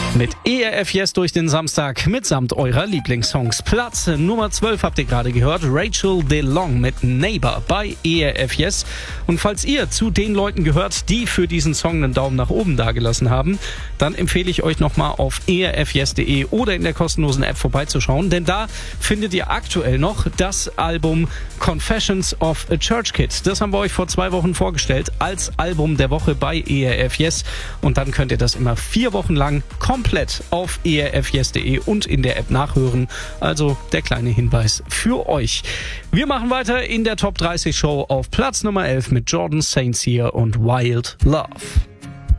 Mit ERF Yes durch den Samstag mitsamt eurer Lieblingssongs. Platz Nummer 12 habt ihr gerade gehört. Rachel DeLong mit Neighbor bei ERF Yes. Und falls ihr zu den Leuten gehört, die für diesen Song einen Daumen nach oben dagelassen haben, dann empfehle ich euch nochmal auf erfyes.de oder in der kostenlosen App vorbeizuschauen. Denn da findet ihr aktuell noch das Album Confessions of a Church Kid. Das haben wir euch vor 2 Wochen vorgestellt als Album der Woche bei ERF Yes. Und dann könnt ihr das immer 4 Wochen lang komplett auf erfyes.de und in der App nachhören. Also der kleine Hinweis für euch. Wir machen weiter in der Top 30 Show auf Platz Nummer 11 mit Jordan St. Cyr und Wild Love.